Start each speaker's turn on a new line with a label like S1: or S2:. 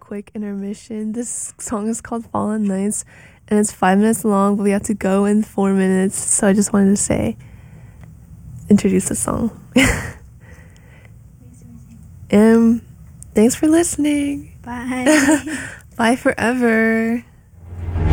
S1: quick intermission. This song is called Fallen Nights, and it's 5 minutes long, but we have to go in 4 minutes. So I just wanted to introduce the song. Thanks for listening.
S2: Bye.
S1: Bye forever.